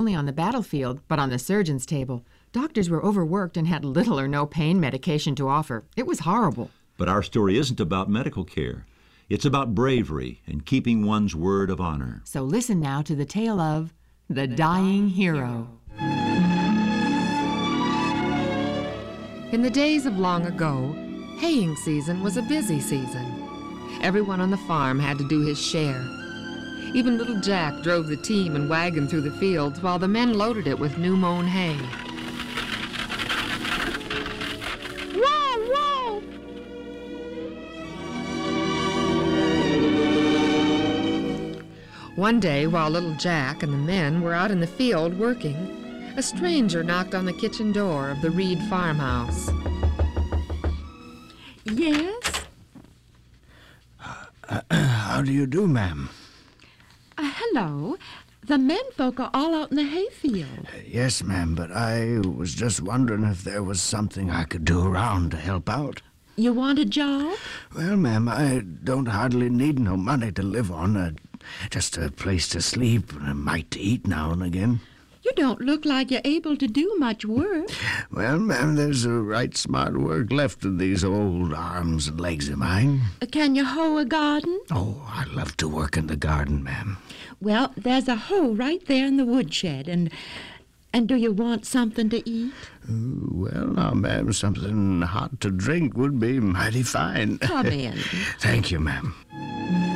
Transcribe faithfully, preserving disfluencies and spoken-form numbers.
only on the battlefield, but on the surgeon's table. Doctors were overworked and had little or no pain medication to offer. It was horrible. But our story isn't about medical care. It's about bravery and keeping one's word of honor. So listen now to the tale of The Dying Hero. In the days of long ago, haying season was a busy season. Everyone on the farm had to do his share. Even little Jack drove the team and wagon through the fields while the men loaded it with new mown hay. Whoa, whoa! One day, while little Jack and the men were out in the field working, a stranger knocked on the kitchen door of the Reed farmhouse. Yes? Uh, how do you do, ma'am? Uh, hello. The menfolk are all out in the hayfield. Uh, yes, ma'am, but I was just wondering if there was something I could do around to help out. You want a job? Well, ma'am, I don't hardly need no money to live on. Uh, just a place to sleep and a mite to eat now and again. You don't look like you're able to do much work. Well, ma'am, there's a right smart work left in these old arms and legs of mine. Uh, can you hoe a garden? Oh, I love to work in the garden, ma'am. Well, there's a hoe right there in the woodshed, and and do you want something to eat? Uh, well, now, ma'am, something hot to drink would be mighty fine. Come in. Thank you, ma'am.